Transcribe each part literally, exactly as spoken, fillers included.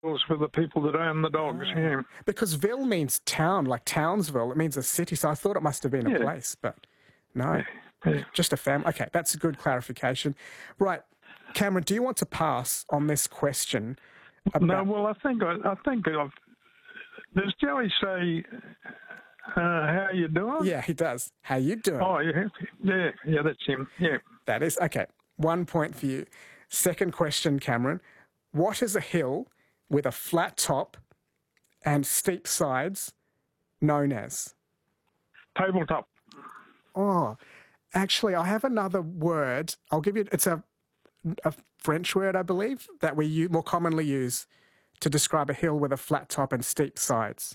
for the people that own the dogs, Oh. yeah. Because Ville means town, like Townsville. It means a city, so I thought it must have been a Yeah. place, but no. Yeah, yeah. Just a family. Okay, that's a good clarification. Right, Cameron, do you want to pass on this question? About... No, well, I think I, I think I've. Does Joey say, uh, "How you doing"? Yeah, he does. How you doing? Oh, yeah, yeah, yeah. That's him. Yeah. That is okay. One point for you. Second question, Cameron. What is a hill with a flat top and steep sides known as? Tabletop. Oh, actually, I have another word. I'll give you. It's a a French word, I believe, that we u- more commonly use to describe a hill with a flat top and steep sides.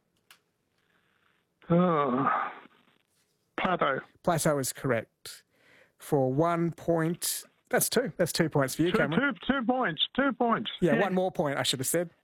Oh, plateau. Plateau is correct. For one point, that's two. That's two points for you, Two, Cameron. two, two points. Two points. Yeah, one more point, I should have said.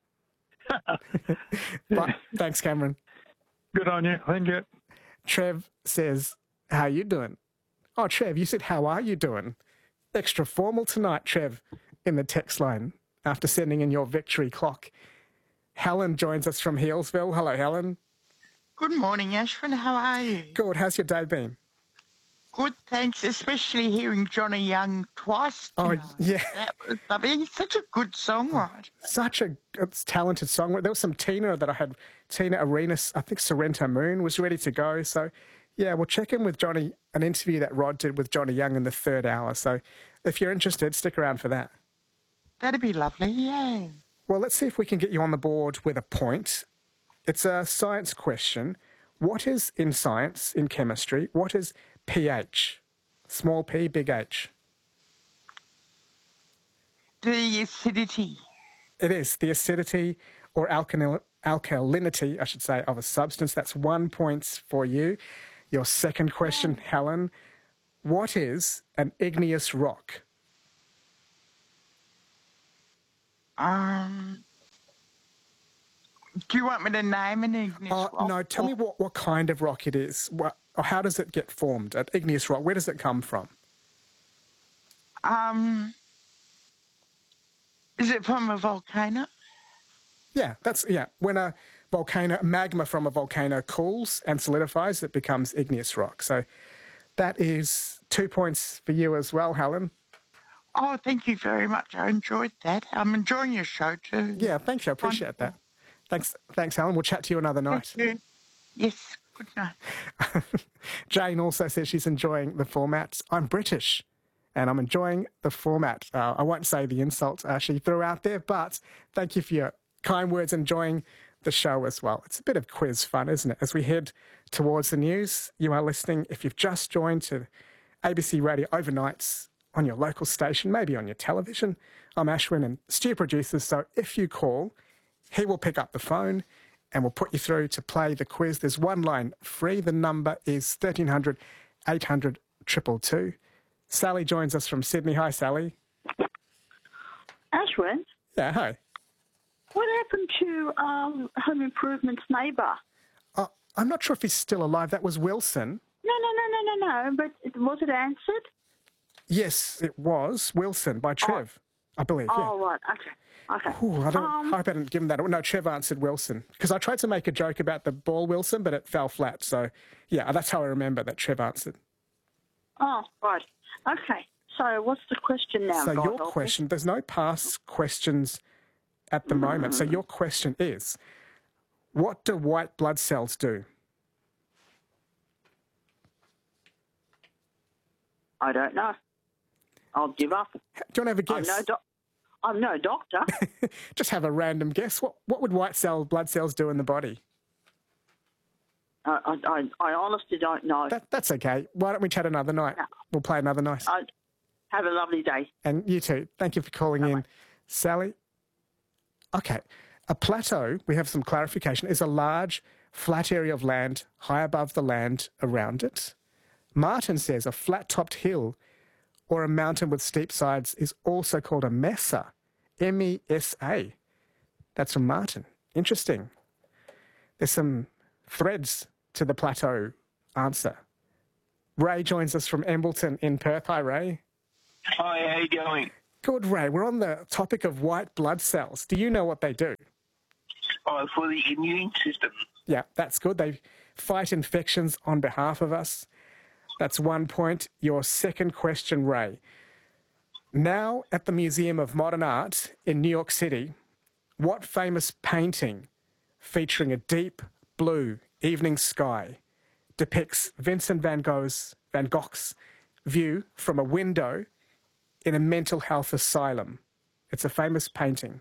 But, thanks, Cameron. Good on you. Thank you. Trev says, how you doing? Oh, Trev, you said, how are you doing? Extra formal tonight, Trev, in the text line after sending in your victory clock. Helen joins us from Healesville. Hello, Helen. Good morning, Ashwin. How are you? Good. How's your day been? Good, thanks. Especially hearing Johnny Young twice. Oh, tonight. yeah. That was lovely. He's such a good songwriter. Such a it's talented songwriter. There was some Tina that I had. Tina Arenas, I think Sorrento Moon was ready to go. So, yeah, we'll check in with Johnny, an interview that Rod did with Johnny Young in the third hour. So if you're interested, stick around for that. That'd be lovely, yeah. Well, let's see if we can get you on the board with a point. It's a science question. What is, in science, in chemistry, what is pH? Small p, big H. The acidity. It is the acidity or alkali- alkalinity, I should say, of a substance. That's one point for you. Your second question, Helen. What is an igneous rock? Um, do you want me to name an igneous Uh, rock? no, tell me what, what kind of rock it is. What, or how does it get formed? An igneous rock, where does it come from? Um, is it from a volcano? Yeah, that's, yeah. When a volcano, magma from a volcano cools and solidifies, it becomes igneous rock. So that is two points for you as well, Helen. Oh, thank you very much. I enjoyed that. I'm enjoying your show too. Yeah, thanks. I appreciate that. Thanks, thanks, Helen. We'll chat to you another night. Thank you. Yes, good night. Jane also says she's enjoying the format. I'm British, and I'm enjoying the format. Uh, I won't say the insult uh, she threw out there, but thank you for your kind words, enjoying the show as well. It's a bit of quiz fun, isn't it? As we head towards the news, you are listening, if you've just joined, to A B C Radio Overnights on your local station, maybe on your television. I'm Ashwin, and Stu produces, so if you call, he will pick up the phone and we'll put you through to play the quiz. There's one line free. The number is thirteen hundred, eight hundred, two two two. Sally joins us from Sydney. Hi, Sally. Ashwin, Yeah, hi. what happened to um, Home Improvement's neighbour? Uh, I'm not sure if he's still alive. That was Wilson. No, no, no, no, no, no. But it- was it answered? Yes, it was Wilson by Trev, I believe. Yeah. Oh, right. Okay. Okay. Ooh, I don't Um, I hope I didn't give him that. No, Trev answered Wilson. Because I tried to make a joke about the ball Wilson, but it fell flat. So, yeah, that's how I remember that Trev answered. Oh, right. Okay. So what's the question now? so God your help me? question, there's no past questions at the moment. So your question is, what do white blood cells do? I don't know. I'll give up. Do you want to have a I'm guess? no, doc- I'm no doctor. Just have a random guess. What what would white cell blood cells do in the body? I, I, I, I honestly don't know. That, that's okay. Why don't we chat another night? No. We'll play another night. I, have a lovely day. And you too. Thank you for calling in, Sally. Okay. A plateau, we have some clarification, is a large, flat area of land high above the land around it. Martin says a flat-topped hill or a mountain with steep sides is also called a mesa, M E S A. That's from Martin. Interesting. There's some threads to the plateau answer. Ray joins us from Embleton in Perth. Hi, Ray. Hi, how you going? Good, Ray. We're on the topic of white blood cells. Do you know what they do? Oh, for the immune system. Yeah, that's good. They fight infections on behalf of us. That's one point. Your second question, Ray. Now at the Museum of Modern Art in New York City, what famous painting featuring a deep blue evening sky depicts Vincent van Gogh's, Van Gogh's view from a window in a mental health asylum? It's a famous painting.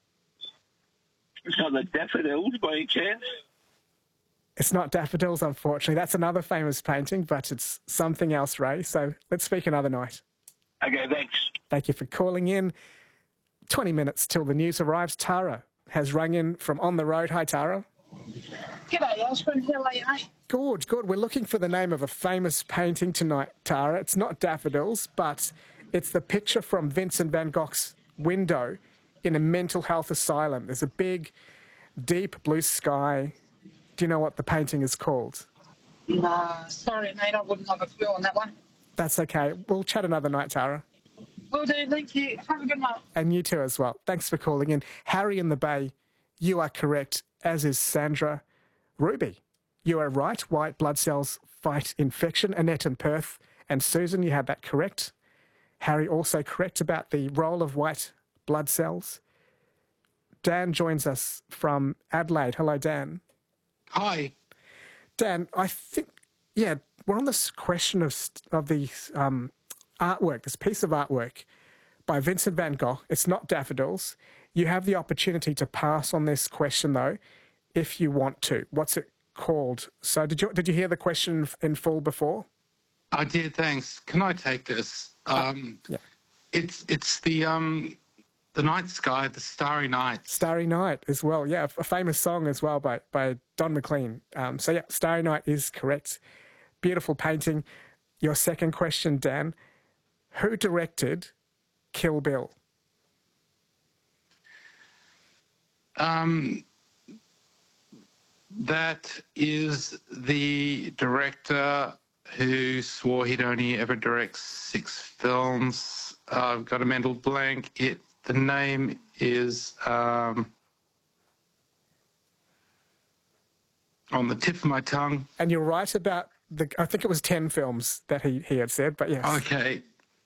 It's not the daffodils by any chance? It's not daffodils, unfortunately. That's another famous painting, but it's something else, Ray. So let's speak another night. Okay, thanks. Thank you for calling in. twenty minutes till the news arrives. Tara has rung in from on the road. Hi, Tara. G'day, Ashwin. How are you, mate? Good, good. We're looking for the name of a famous painting tonight, Tara. It's not daffodils, but it's the picture from Vincent van Gogh's window in a mental health asylum. There's a big, deep blue sky. Do you know what the painting is called? Nah, sorry, mate. I wouldn't have a clue on that one. That's okay. We'll chat another night, Tara. Will do. Thank you. Have a good night. And you too as well. Thanks for calling in. Harry in the Bay, you are correct, as is Sandra. Ruby, you are right. White blood cells fight infection. Annette in Perth and Susan, you had that correct. Harry also correct about the role of white blood cells. Dan joins us from Adelaide. Hello, Dan. Hi. Dan, I think, yeah, we're on this question of of the um, artwork, this piece of artwork by Vincent van Gogh. It's not daffodils. You have the opportunity to pass on this question, though, if you want to. What's it called? So did you did you hear the question in full before? I did, thanks. Can I take this? Um, yeah. It's it's the um, the night sky, the starry night. Starry Night as well, yeah, a famous song as well by, by Don McLean. Um, so, yeah, Starry Night is correct. Beautiful painting. Your second question, Dan. Who directed Kill Bill? Um, that is the director who swore he'd only ever direct six films. Uh, I've got a mental blank. It the name is um, on the tip of my tongue. And you're right about the. I think it was ten films that he, he had said, but yes. Okay.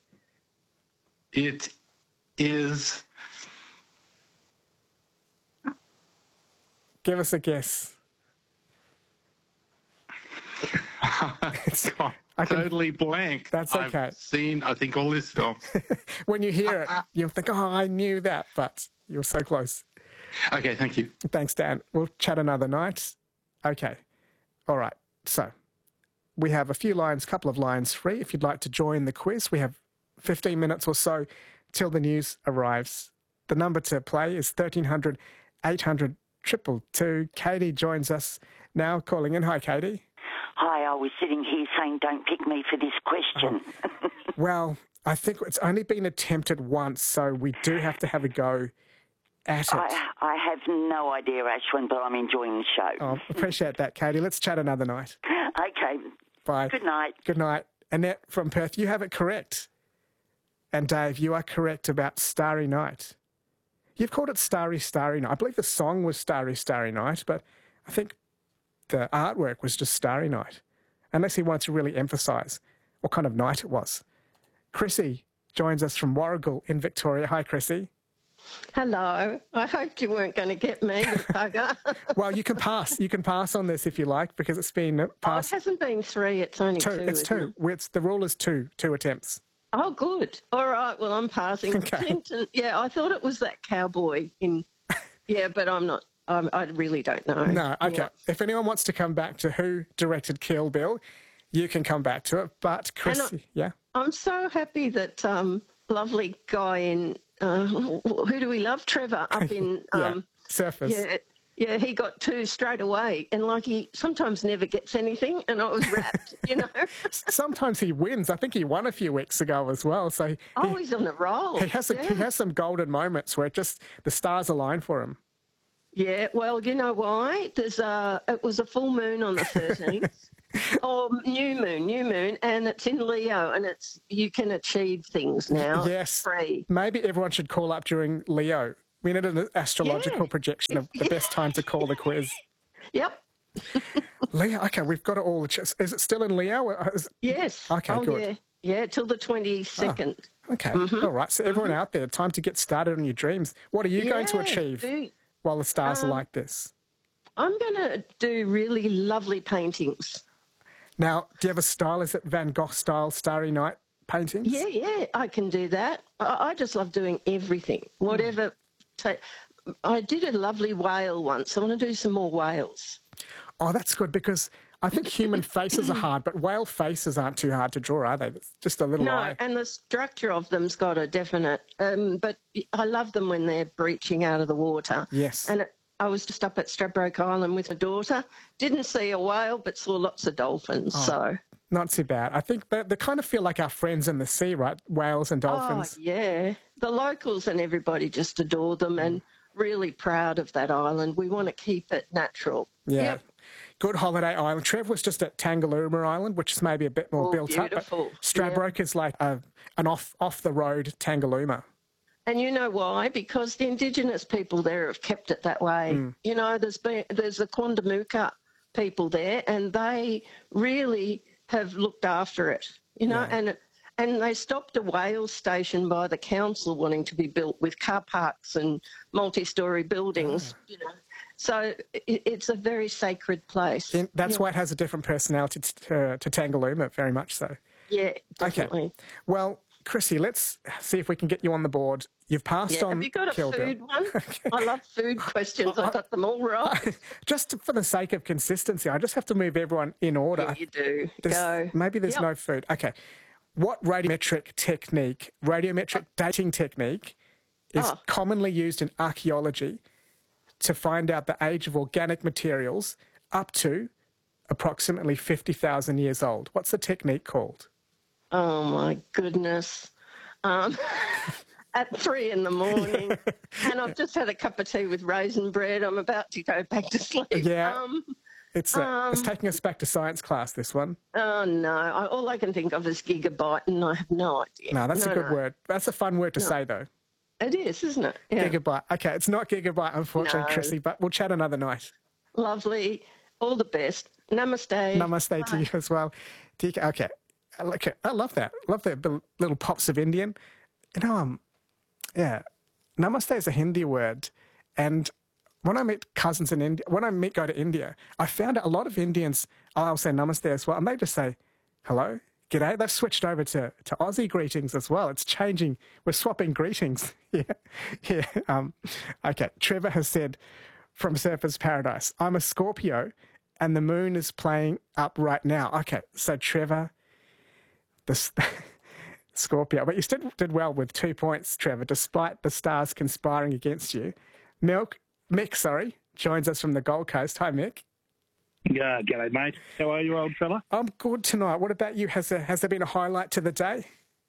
It is. Give us a guess. It's I can, totally blank. That's okay. I've seen, I think, all this film. When you hear it, you'll think, oh, I knew that, but you're so close. Okay, thank you. Thanks, Dan. We'll chat another night. Okay. All right. So we have a few lines, a couple of lines free. If you'd like to join the quiz, we have fifteen minutes or so till the news arrives. The number to play is thirteen hundred, eight hundred, two two two. Katie joins us now, calling in. Hi, Katie. Hi, I was sitting here saying, don't pick me for this question. Oh. Well, I think it's only been attempted once, so we do have to have a go at it. I, I have no idea, Ashwin, but I'm enjoying the show. Oh, appreciate that, Katie. Let's chat another night. Okay. Bye. Good night. Good night. Annette from Perth, you have it correct. And Dave, you are correct about Starry Night. You've called it Starry, Starry Night. I believe the song was Starry, Starry Night, but I think the artwork was just Starry Night, unless he wanted to really emphasise what kind of night it was. Chrissy joins us from Warragul in Victoria. Hi, Chrissy. Hello. I hoped you weren't going to get me, you bugger. Well, you can pass. You can pass on this if you like, because it's been passed. Oh, it hasn't been three. It's only two. two it's two. It? It's, the rule is two. Two attempts. Oh, good. All right. Well, I'm passing. Okay. Clinton, yeah, I thought it was that cowboy in. Yeah, but I'm not. I'm, I really don't know. No. Okay. Yeah. If anyone wants to come back to who directed Kill Bill, you can come back to it. But Chrissy, I, yeah. I'm so happy that um, lovely guy in. Uh, who do we love? Trevor up in. yeah. Um, Surface. Yeah. Yeah, he got two straight away, and like he sometimes never gets anything, and I was wrapped, you know. Sometimes he wins. I think he won a few weeks ago as well. So he, oh, he's on a roll. He has a, yeah. he has some golden moments where just the stars align for him. Yeah, well, you know why? There's a, it was a full moon on the thirteenth. Or new moon, new moon, and it's in Leo, and it's you can achieve things now. Yes. Free. Maybe everyone should call up during Leo. We need an astrological Yeah. projection of the best time to call the quiz. Yep. Leo, okay, we've got it all. Is it still in Leo? Or is- Yes. Okay, oh, good. Yeah. Yeah, till the twenty-second. Okay, Mm-hmm. all right. So everyone out there, time to get started on your dreams. What are you going to Yeah, achieve do- while the stars um, are like this? I'm going to do really lovely paintings. Now, do you have a style? Is it Van Gogh style Starry Night paintings? Yeah, yeah, I can do that. I, I just love doing everything, whatever. Ta- I did a lovely whale once. I want to do some more whales. Oh, that's good because I think human faces are hard, but whale faces aren't too hard to draw, are they? It's just a little No, eye. and the structure of them's got a definite. Um, but I love them when they're breaching out of the water. Yes. And it, I was just up at Stradbroke Island with my daughter. Didn't see a whale, but saw lots of dolphins. Oh. So. Not too bad. I think they, they kind of feel like our friends in the sea, right? Whales and dolphins. Oh, yeah. The locals and everybody just adore them and really proud of that island. We want to keep it natural. Yeah. Yep. Good holiday island. Trev was just at Tangalooma Island, which is maybe a bit more Oh, built beautiful. up. But Stradbroke is like a, an off off the road Tangalooma. And you know why? Because the Indigenous people there have kept it that way. Mm. You know, there's been there's the Quandamooka people there, and they really have looked after it. You know, Yeah. and and they stopped a whale station by the council wanting to be built with car parks and multi-storey buildings. Ah. You know, so it, it's a very sacred place. And that's yeah. why it has a different personality to, to Tangalooma, very much so. Yeah, definitely. Okay. Well, Chrissy, let's see if we can get you on the board. You've passed Yeah. on Have you got a Kill Bill. food one? I love food questions. I got them all right. Just for the sake of consistency, I just have to move everyone in order. Yeah, you do. There's- Go. Maybe there's Yep. no food. Okay. What radiometric technique, radiometric dating technique, is Oh. commonly used in archaeology to find out the age of organic materials up to approximately fifty thousand years old? What's the technique called? Oh my goodness. Um, at three in the morning, and I've just had a cup of tea with raisin bread. I'm about to go back to sleep. Yeah. Um, It's, uh, it's um, taking us back to science class, this one. oh no. I, all I can think of is gigabyte, and I have no idea. No, that's a good no. word. That's a fun word to say, though. It is, isn't it? Yeah. Gigabyte. Okay, it's not gigabyte, unfortunately, No. Chrissy, but we'll chat another night. Lovely. All the best. Namaste. Namaste to you as well. T K, okay. I like it. I love that. Love the the little pops of Indian. You know, um, yeah. Namaste is a Hindi word. And when I meet cousins in India, when I meet go to India, I found out a lot of Indians, I'll say namaste as well, and they just say, hello, g'day. They've switched over to, to Aussie greetings as well. It's changing. We're swapping greetings. yeah. Yeah. Um, okay. Trevor has said from Surfer's Paradise, I'm a Scorpio and the moon is playing up right now. Okay. So Trevor, the Scorpio, but you still did well with two points, Trevor, despite the stars conspiring against you. Milk, Mick, sorry, joins us from the Gold Coast. Hi, Mick. Yeah, g'day, mate. How are you, old fella? I'm good tonight. What about you? Has there, has there been a highlight to the day?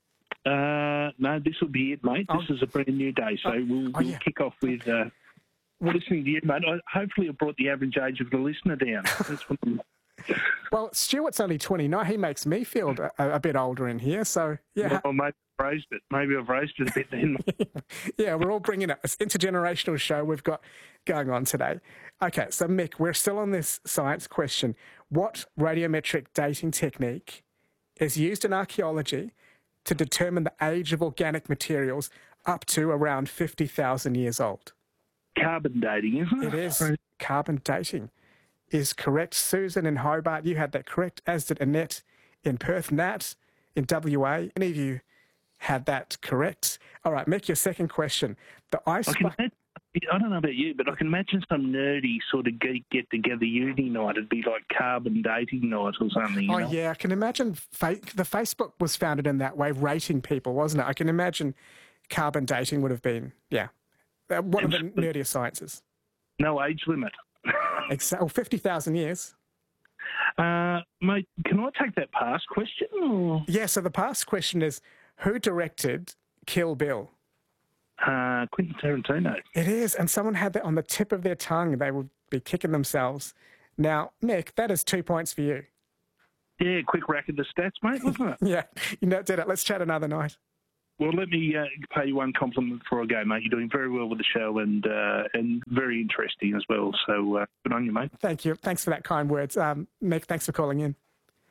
Uh, no, this will be it, mate. This Oh. is a brand new day, so Oh, we'll, oh, we'll yeah. kick off with uh, listening to you, mate. I, hopefully, it brought the average age of the listener down. That's what I'm, Well, Stuart's only twenty-nine. He makes me feel a, a bit older in here. So, yeah. well, maybe I've raised it. Maybe I've raised it a bit then. Yeah, we're all bringing it. It's an intergenerational show we've got going on today. Okay, so Mick, we're still on this science question. What radiometric dating technique is used in archaeology to determine the age of organic materials up to around fifty thousand years old? Carbon dating, isn't it? It is. Carbon dating is correct. Susan in Hobart, you had that correct, as did Annette in Perth. Nat in W A, any of you had that correct? All right, Mick, your second question. The ice... I, can imagine, I don't know about you, but I can imagine some nerdy sort of get, get together uni night. It'd be like carbon dating night or something. You Oh, know? yeah, I can imagine fa- the Facebook was founded in that way, rating people, wasn't it? I can imagine carbon dating would have been, yeah, uh, one of the nerdiest sciences. No age limit. Exactly. Oh, fifty thousand years. Uh, mate, can I take that past question? Or? Yeah, so the past question is, who directed Kill Bill? Uh, Quentin Tarantino. It is, and someone had that on the tip of their tongue. They would be kicking themselves. Now, Mick, that is two points for you. Yeah, quick rack of the stats, mate, wasn't it? Yeah, you know, did it. Let's chat another night. Well, let me uh, pay you one compliment before I go, mate. You're doing very well with the show and uh, and very interesting as well. So uh, good on you, mate. Thank you. Thanks for that kind words. Um, Mick, thanks for calling in.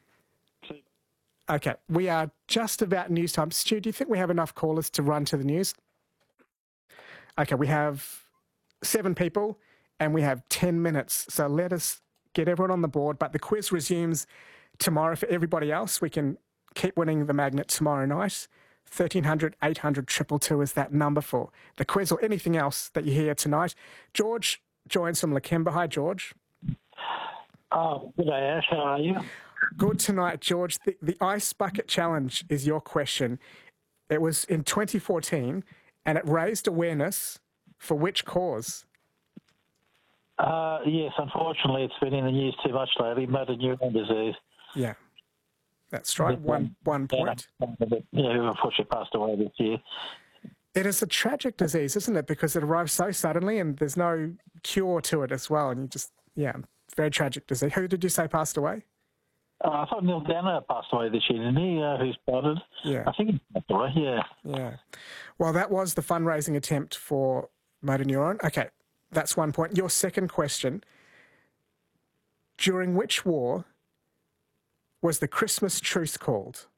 Okay, we are just about news time. Stu, do you think we have enough callers to run to the news? Okay, we have seven people and we have ten minutes. So let us get everyone on the board. But the quiz resumes tomorrow for everybody else. We can keep winning the magnet tomorrow night. thirteen hundred, eight hundred, two two two is that number for the quiz or anything else that you hear tonight. George joins from Lakemba. Hi, George. Oh, good day, Ash. How are you? Good tonight, George. The, the Ice Bucket Challenge is your question. It was in twenty fourteen, and it raised awareness for which cause? Uh, yes, unfortunately, it's been in the news too much lately. Motor neuron disease. Yeah, that's right. One one point. Yeah, who unfortunately passed away this year. It is a tragic disease, isn't it? Because it arrives so suddenly, and there's no cure to it as well. And you just, yeah, very tragic disease. Who did you say passed away? Uh, I thought Neil Danner passed away this year, didn't he? Uh, who spotted? Yeah. I think he passed away, yeah. Yeah. Well, that was the fundraising attempt for Motor Neuron. Okay, that's one point. Your second question. During which war was the Christmas truce called?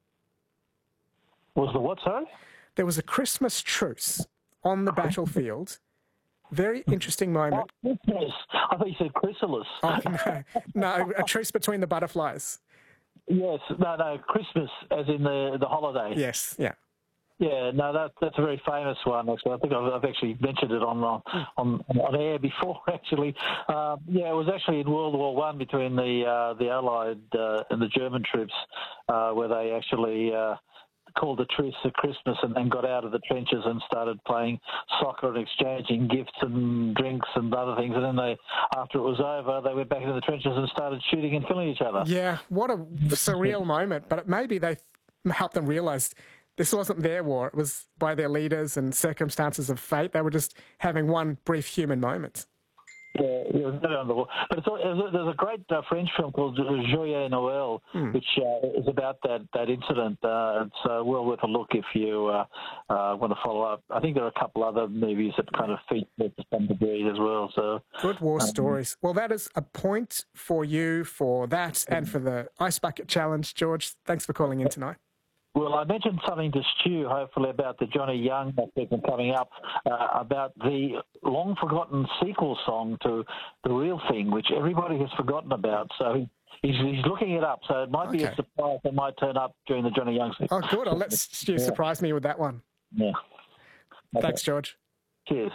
Was the what, sorry? There was a Christmas truce on the battlefield. Very interesting moment. Oh, Christmas. I thought you said chrysalis. Oh, no. No, a truce between the butterflies. Yes, no, no, Christmas as in the the holiday. Yes, yeah. Yeah, no, that that's a very famous one. Actually, I think I've, I've actually mentioned it on on on air before. Actually, um, yeah, it was actually in World War One between the uh, the Allied uh, and the German troops, uh, where they actually uh, called a truce at Christmas and then got out of the trenches and started playing soccer and exchanging gifts and drinks and other things. And then they, after it was over, they went back into the trenches and started shooting and killing each other. Yeah, what a surreal moment. But maybe they helped them realise this wasn't their war. It was by their leaders and circumstances of fate. They were just having one brief human moment. Yeah, it was never on the war. But it's, there's a great uh, French film called Joyeux Noël, hmm. which uh, is about that, that incident. Uh, it's uh, well worth a look if you uh, uh, want to follow up. I think there are a couple other movies that kind of feature it to some degree as well. So good war um, stories. Well, that is a point for you for that and for the Ice Bucket Challenge, George. Thanks for calling in tonight. Well, I mentioned something to Stu, hopefully, about the Johnny Young segment coming up, uh, about the long-forgotten sequel song to The Real Thing, which everybody has forgotten about. So he's, he's looking it up. So it might be okay. a surprise that might turn up during the Johnny Young segment. Oh, good. I'll let Stu yeah. surprise me with that one. Yeah. Okay. Thanks, George. Cheers.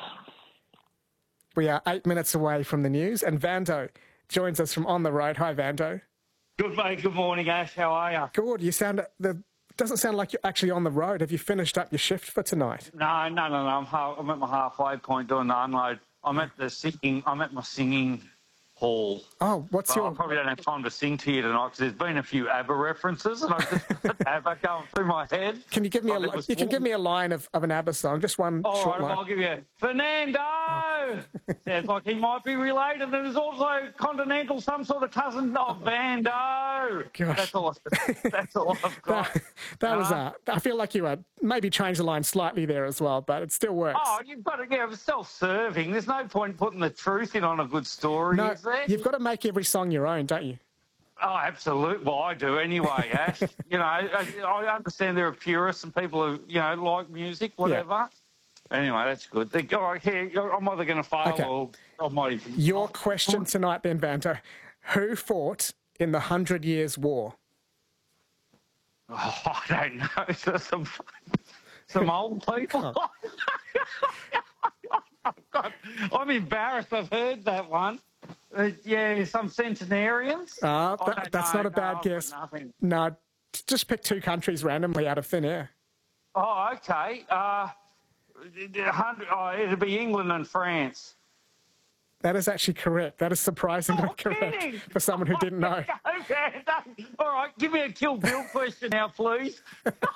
We are eight minutes away from the news, and Vando joins us from On the Road. Hi, Vando. Good, mate. Good morning, Ash. How are you? Good. You sound... the. Doesn't sound like you're actually on the road. Have you finished up your shift for tonight? No, no, no, no. I'm, half, I'm at my halfway point doing the unload. I'm at the singing. I'm at my singing hall. Oh, what's but your... I probably don't have time to sing to you tonight because there's been a few ABBA references and I've just got ABBA going through my head. Can you give me a? You can warm. give me a line of, of an ABBA song, just one All short right, line. I'll give you Fernando. Oh. Sounds like he might be related. There's also Continental, some sort of cousin of Vando. Gosh. That's all. That's all I've got. that that was. Uh, I feel like you uh, maybe changed the line slightly there as well, but it still works. Oh, you've got to yeah, self-serving. There's no point putting the truth in on a good story. No, is there? You've got to make every song your own, don't you? Oh, absolutely. Well, I do anyway, Ash. You know, I, I understand there are purists and people who, you know, like music, whatever. Yeah. Anyway, that's good. They go, oh, here, I'm either going to fail okay. or I might even... Your question tonight then, Banto. Who fought in the Hundred Years' War? Oh, I don't know. Some, some old people. Oh. God, I'm embarrassed. I've heard that one. Uh, yeah, some centenarians. Uh, that, that's know, not a bad no, guess. No, just pick two countries randomly out of thin air. Oh, okay. Uh, oh, it'd be England and France. That is actually correct. That is surprisingly oh, correct kidding. for someone who didn't know. Okay, all right, give me a Kill Bill question now, please.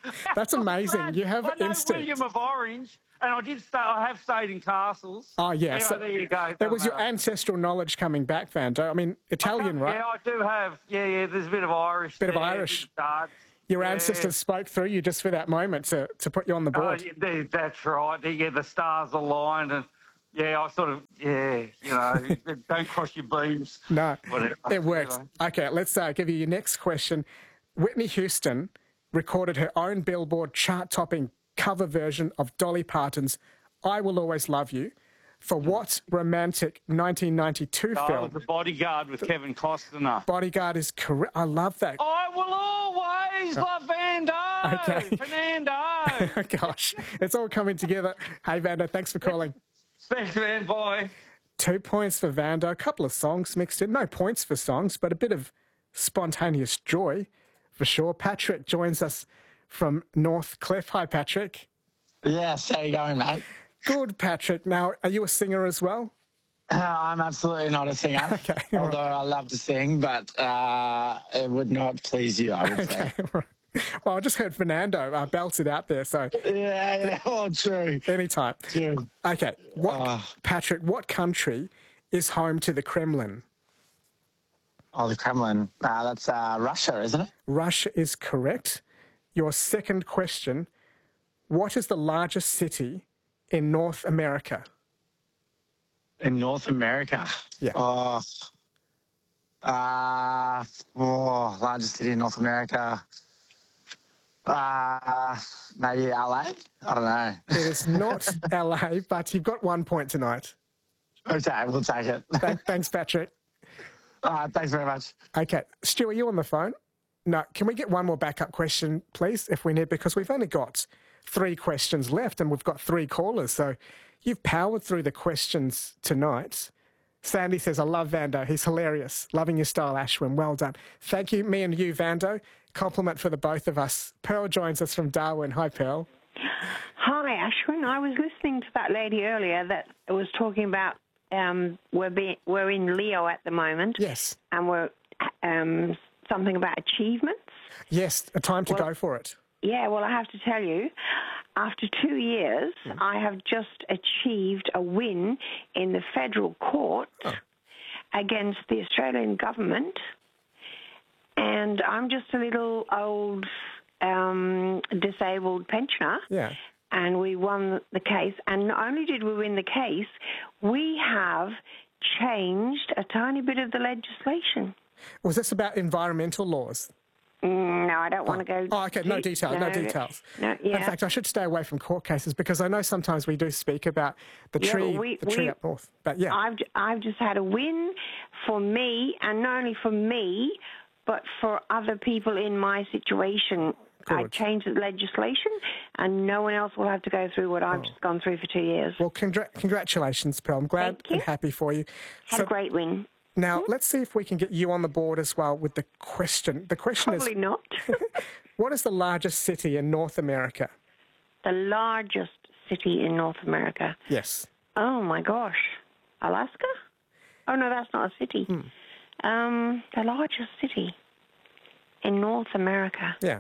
That's amazing. You have I know instinct. William of Orange, and I did stay. I have stayed in castles. Oh, yes. Anyway, there you go. That was your matter. ancestral knowledge coming back, Vando. I mean, Italian, right? Yeah, I do have. Yeah, yeah. There's a bit of Irish. Bit of there, Irish. bit of Dutch. Your Yeah. ancestors spoke through you just for that moment to, to put you on the Oh, board. yeah, that's right. Yeah, the stars aligned, and yeah, I sort of yeah, you know, don't cross your beams. No, Whatever. it works. Anyway. Okay, let's uh, give you your next question. Whitney Houston recorded her own Billboard chart-topping cover version of Dolly Parton's I Will Always Love You for what romantic nineteen ninety-two Oh, film? The Bodyguard with Kevin Costner. Bodyguard is correct. I love that. I will always love Vando. Okay. Fernando. Gosh, it's all coming together. Hey, Vando, thanks for calling. Thanks, man. Bye. Two points for Vando. A couple of songs mixed in. No points for songs, but a bit of spontaneous joy for sure. Patrick joins us from North Cliff. Hi, Patrick. Yes, how you going, mate? Good, Patrick. Now, are you a singer as well? Uh, I'm absolutely not a singer. Okay. Although I love to sing, but uh, it would not please you, I would say. Okay. Well, I just heard Fernando uh, belt it out there, so... Yeah, yeah, oh, true. Anytime. True. Okay. What, Uh, Patrick, what country is home to the Kremlin? Oh, the Kremlin. Uh, that's uh, Russia, isn't it? Russia is correct. Your second question, what is the largest city in North America? In North America? Yeah. Oh, uh, oh largest city in North America. Uh, maybe L A? I don't know. It is not L A, but you've got one point tonight. Okay, we'll take it. Th- Thanks, Patrick. Uh, thanks very much. Okay. Stu, are you on the phone? No. Can we get one more backup question, please, if we need? Because we've only got three questions left and we've got three callers. So you've powered through the questions tonight. Sandy says, I love Vando. He's hilarious. Loving your style, Ashwin. Well done. Thank you, me and you, Vando. Compliment for the both of us. Pearl joins us from Darwin. Hi, Pearl. Hi, Ashwin. I was listening to that lady earlier that was talking about um, we're, be, we're in Leo at the moment. Yes. And we're um, something about achievements. Yes, a time to Well- go for it. Yeah, well, I have to tell you, after two years, I have just achieved a win in the federal court Oh. against the Australian government, and I'm just a little old um, disabled pensioner. Yeah. And we won the case, and not only did we win the case, we have changed a tiny bit of the legislation. Was this about environmental laws? Mm, No, I don't want to go. Oh, okay. No deep- details. No, no, details. No, yeah. In fact, I should stay away from court cases because I know sometimes we do speak about the Yeah, tree, but we- the tree we- up north. But yeah, I've I've just had a win for me, and not only for me, but for other people in my situation. I Good. changed the legislation, and no one else will have to go through what I've just gone through for two years. well, congra- congratulations, Pearl. I'm glad Thank you. and happy for you. Had a great win. Now, let's see if we can get you on the board as well with the question. The question Probably is, not. what is the largest city in North America? The largest city in North America. Yes. Oh my gosh, Alaska? Oh no, that's not a city. Hmm. Um, the largest city in North America. Yeah.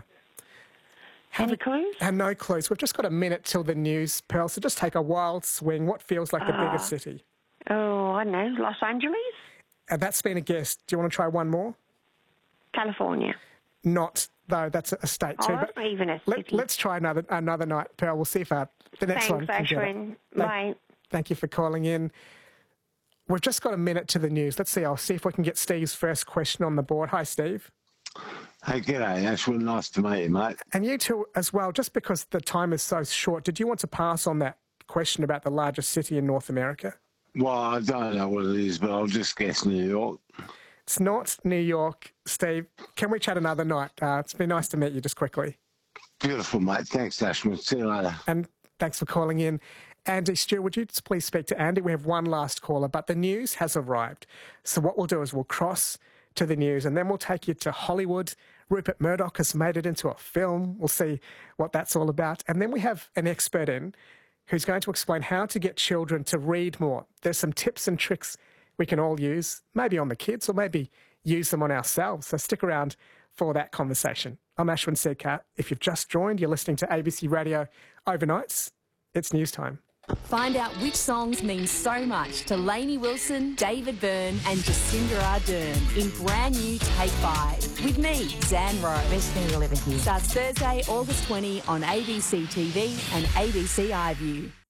Any clues? And no clues. We've just got a minute till the news, Pearl, so just take a wild swing. What feels like the Ah. biggest city? Oh, I don't know. Los Angeles? And that's been a guess. Do you want to try one more? California. Not, though, that's a state Oh, too. that's but not even a let, city. let's try another another night, Pearl. We'll see if our, the next Thanks, one can get it. Ashwin. Thank- Bye. Thank you for calling in. We've just got a minute to the news. Let's see. I'll see if we can get Steve's first question on the board. Hi, Steve. Hey, g'day, Ashwin. Nice to meet you, mate. And you too as well, just because the time is so short, did you want to pass on that question about the largest city in North America? Well, I don't know what it is, but I'll just guess New York. It's not New York, Steve. Can we chat another night? Uh, it's been nice to meet you just quickly. Beautiful, mate. Thanks, Ashwin. See you later. And thanks for calling in. Andy, Stu, would you just please speak to Andy? We have one last caller, but the news has arrived. So what we'll do is we'll cross to the news and then we'll take you to Hollywood. Rupert Murdoch has made it into a film. We'll see what that's all about. And then we have an expert in who's going to explain how to get children to read more. There's some tips and tricks we can all use, maybe on the kids or maybe use them on ourselves. So stick around for that conversation. I'm Ashwin Sedkat. If you've just joined, you're listening to A B C Radio Overnights. It's news time. Find out which songs mean so much to Lainey Wilson, David Byrne and Jacinda Ardern in brand new Take Five. With me, Zan Rowe. Best thing you'll ever hear. Starts Thursday, August twentieth on A B C T V and A B C iView.